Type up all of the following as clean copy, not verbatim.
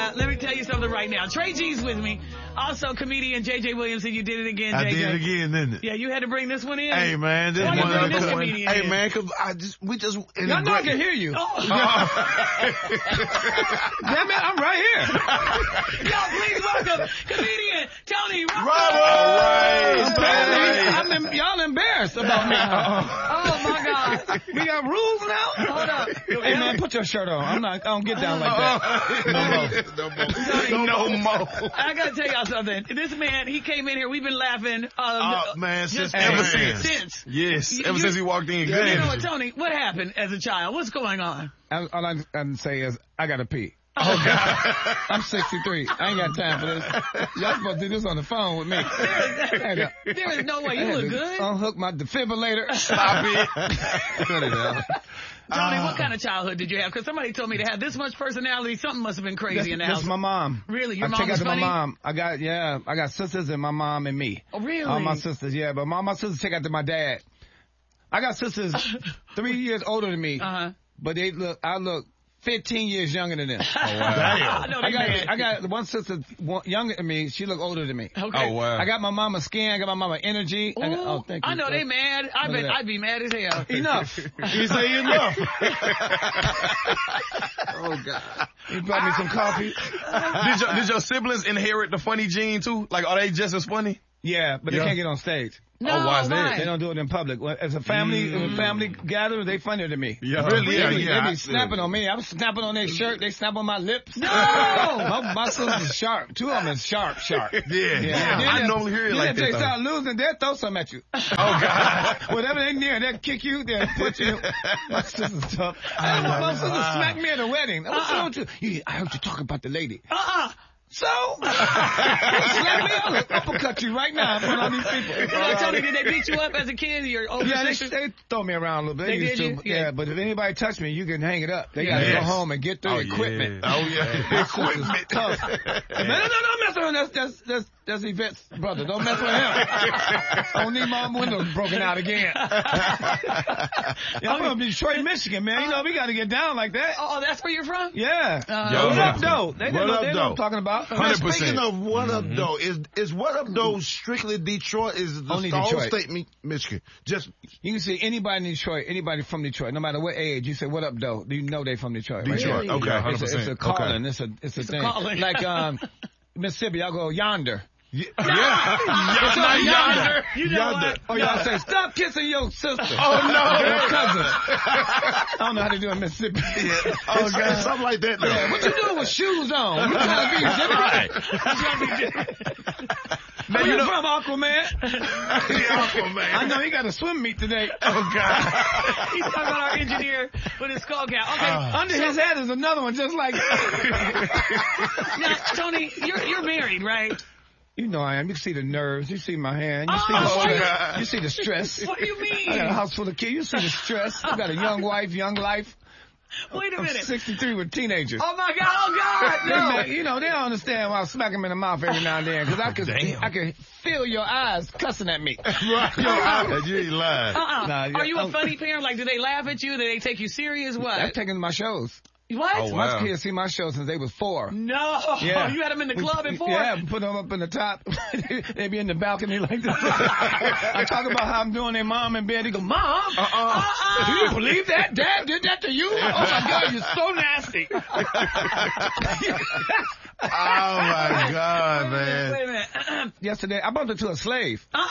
let me tell you something right now. Trey G's with me. Also, comedian J.J. Williamson. You did it again, J.J. I did it again, didn't it? Yeah, you had to bring this one in. Hey, man. This Why you bring this one. comedian Hey, in? man, because we just. Y'all know I can hear you. Oh. Damn it, I'm right here. Y'all, please welcome comedian Tony Roberts. Y'all embarrassed about me. Oh, my God. We got rules now? Hold up. Hey, man, put your shirt on. I don't get down like that. No more. I got to tell y'all something. This man, he came in here. We've been laughing. Man, ever since. Yes, ever since he walked in. You know what, Tony? What happened as a child? What's going on? All I can say is, I got to pee. Oh, God. I'm 63. I ain't got time for this. Y'all supposed to do this on the phone with me. There is no way. You look good. Unhook my defibrillator. Stop it. Cut it out. Tony, what kind of childhood did you have? Because somebody told me to have this much personality. Something must have been crazy in the house. That's my mom. Really? Your mom was was funny? My mom. I got sisters and my mom and me. Oh, really? All my sisters, yeah. But my sisters take after my dad. I got sisters 3 years older than me. But I look 15 years younger than them. Oh, wow. I got one sister younger than me. She look older than me. Okay. Oh, wow. I got my mama's skin. I got my mama's energy. Ooh, thank you. I know they mad. I'd be mad as hell. Enough. You say enough. Oh, God. He brought me some coffee. Did your siblings inherit the funny gene, too? Like, are they just as funny? Yeah, but they can't get on stage. No, why is that? They don't do it in public. As a family gathering, they funnier than me. Yeah, really? They be snapping on me. I'm snapping on their shirt. They snap on my lips. No! my sisters is sharp. Two of them is sharp. Yeah. I normally hear it like that. If they start losing, they'll throw something at you. Oh, God. Whatever they near, they'll kick you. They'll put you. My sister's tough. My sister smacked me at a wedding. What's wrong with you? I heard you talk about the lady. So, slap me on, uppercut you right now in front of these people. Tony, did they beat you up as a kid? Your older sisters? They throw me around a little bit. They did you? Yeah, but if anybody touch me, you can hang it up. They got to go home and get their equipment. Oh, yeah. Equipment. Tough. Man, no, mess with him. That's Yvette's brother. Don't mess with him. I don't need my windows broken out again. I'm from Detroit, Michigan, man. You know, we got to get down like that. Oh, that's where you're from? Yeah. What up, though? They know what I'm talking about. 100%. Speaking of What Up Though, is What Up Though strictly Detroit? Is the Only whole Detroit. state Michigan? Just you can see anybody in Detroit, anybody from Detroit, no matter what age. You say what up though? You know they from Detroit. Right? Detroit. Really? Okay, 100%. It's a calling. It's a thing. calling. Like Mississippi, y'all go yonder. Yonder. You know what? Or y'all say stop kissing your sister. Oh, no. Your cousin. I don't know how to do it in Mississippi. oh God, something like that. Though. Yeah, what you doing with shoes on? You trying to be different? Where you from, Aquaman? Aquaman. I know he got a swim meet today. Oh, God. He's talking about our engineer with his skull cap. Okay, Under his head is another one just like now, Tony, you're married, right? You know I am. You see the nerves. You see my hand. You see Oh, the stress. God. You see the stress. What do you mean? I got a house full of kids. You see the stress. I got a young wife, young life. Wait a I'm minute. 63 with teenagers. Oh, my God. Oh, God. No. You know, they don't understand why I smack them in the mouth every now and then. Because I could feel your eyes cussing at me. Right. Your eyes. You ain't lying. Nah, Are you a funny parent? Like, do they laugh at you? Do they take you serious? What? I've taken my shows. What? Oh, wow. My kids see my shows since they was 4. No. Yeah. You had them in the club at 4? Yeah, put them up in the top. They be in the balcony like this. I talk about how I'm doing their mom in bed. They go, Mom? Do you believe that? Dad did that to you? Oh, my God, you're so nasty. Oh, my God, man. Wait a minute. Yesterday, I bumped into a slave. What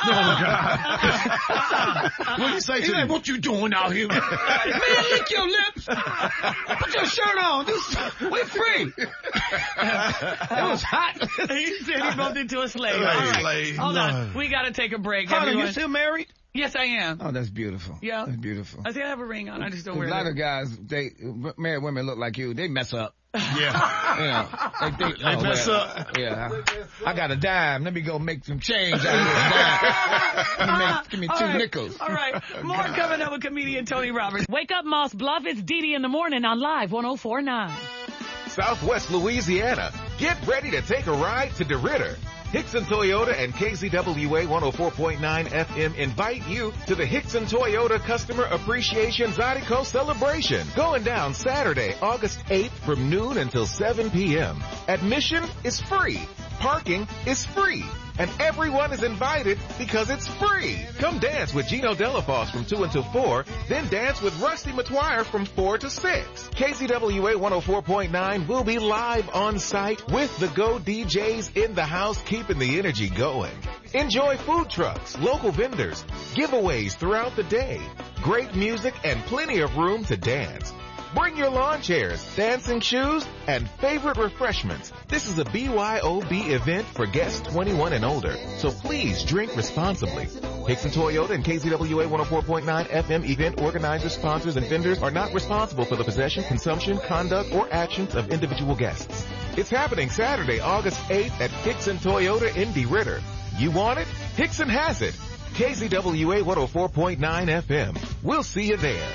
do you say to He's like, him? what you doing out here? Man, lick your lips. Put your shirt on. We're free. It was hot. He said he bumped into a slave. Hey, All right. slave. Hold on. We got to take a break. Honey, everyone. you still married? Yes, I am. Oh, that's beautiful. Yeah. That's beautiful. I see I have a ring on. I just don't A wear lot it. of guys, married women look like you. They mess up. Yeah. Yeah. They think, They mess up. Yeah. I got a dime. Let me go make some change out of this dime. Give me 2 nickels. All right. More coming up with comedian Tony Roberts. Wake up, Moss Bluff. It's Dee Dee in the morning on Live 104.9. Southwest Louisiana. Get ready to take a ride to DeRitter. Hickson Toyota and KZWA 104.9 FM invite you to the Hickson Toyota Customer Appreciation Zydeco Celebration, going down Saturday, August 8th from noon until 7 p.m. Admission is free. Parking is free. And everyone is invited because it's free. Come dance with Gino Delafos from 2 until 4, then dance with Rusty McGuire from 4 to 6. KZWA 104.9 will be live on site with the Go DJs in the house, keeping the energy going. Enjoy food trucks, local vendors, giveaways throughout the day, great music, and plenty of room to dance. Bring your lawn chairs, dancing shoes, and favorite refreshments. This is a BYOB event for guests 21 and older, so please drink responsibly. Hickson Toyota and KZWA 104.9 FM event organizers, sponsors, and vendors are not responsible for the possession, consumption, conduct, or actions of individual guests. It's happening Saturday, August 8th at Hickson Toyota in DeRidder. You want it? Hickson has it. KZWA 104.9 FM. We'll see you there.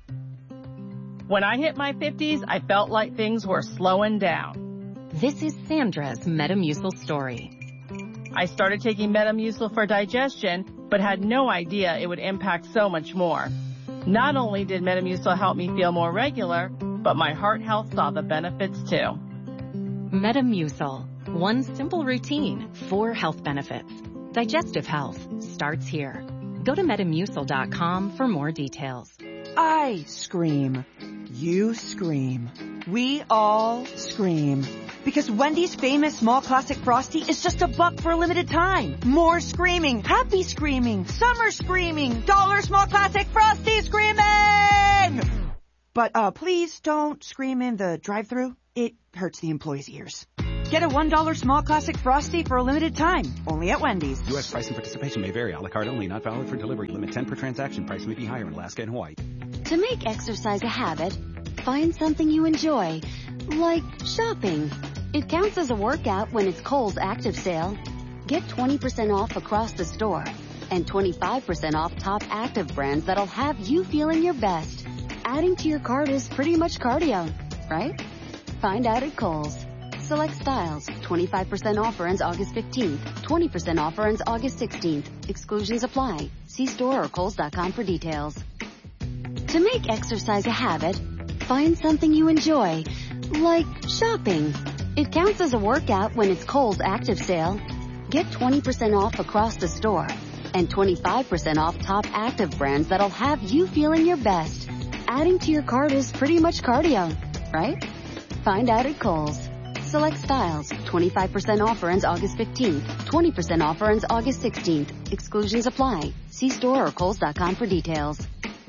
When I hit my 50s, I felt like things were slowing down. This is Sandra's Metamucil story. I started taking Metamucil for digestion, but had no idea it would impact so much more. Not only did Metamucil help me feel more regular, but my heart health saw the benefits too. Metamucil. One simple routine, 4 health benefits. Digestive health starts here. Go to Metamucil.com for more details. I scream. You scream. We all scream. Because Wendy's famous small classic Frosty is just $1 for a limited time. More screaming. Happy screaming. Summer screaming. $1 small classic Frosty screaming! But please don't scream in the drive-thru. It hurts the employees' ears. Get a $1 small classic Frosty for a limited time. Only at Wendy's. U.S. price and participation may vary. A la carte only. Not valid for delivery. Limit 10 per transaction. Price may be higher in Alaska and Hawaii. To make exercise a habit, find something you enjoy, like shopping. It counts as a workout when it's Kohl's Active Sale. Get 20% off across the store and 25% off top active brands that'll have you feeling your best. Adding to your cart is pretty much cardio, right? Find out at Kohl's. Select styles. 25% offer ends August 15th. 20% offer ends August 16th. Exclusions apply. See store or Kohls.com for details. To make exercise a habit, find something you enjoy, like shopping. It counts as a workout when it's Kohl's Active Sale. Get 20% off across the store and 25% off top active brands that'll have you feeling your best. Adding to your cart is pretty much cardio, right? Find out at Kohl's. Select styles. 25% offer ends August 15th. 20% offer ends August 16th. Exclusions apply. See store or Kohls.com for details.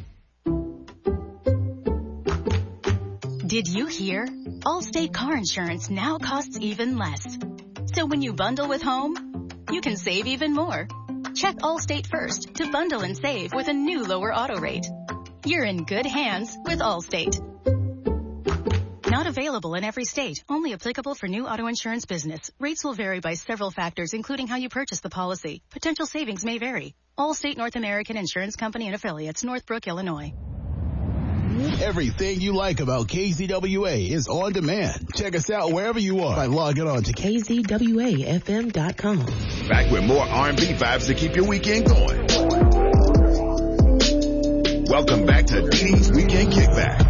Did you hear? Allstate car insurance now costs even less. So when you bundle with home, you can save even more. Check Allstate first to bundle and save with a new lower auto rate. You're in good hands with Allstate. Not available in every state. Only applicable for new auto insurance business. Rates will vary by several factors, including how you purchase the policy. Potential savings may vary. Allstate North American Insurance Company and Affiliates, Northbrook, Illinois. Everything you like about KZWA is on demand. Check us out wherever you are by logging on to KZWAFM.com. Back with more R&B vibes to keep your weekend going. Welcome back to Dee Dee's Weekend Kickback.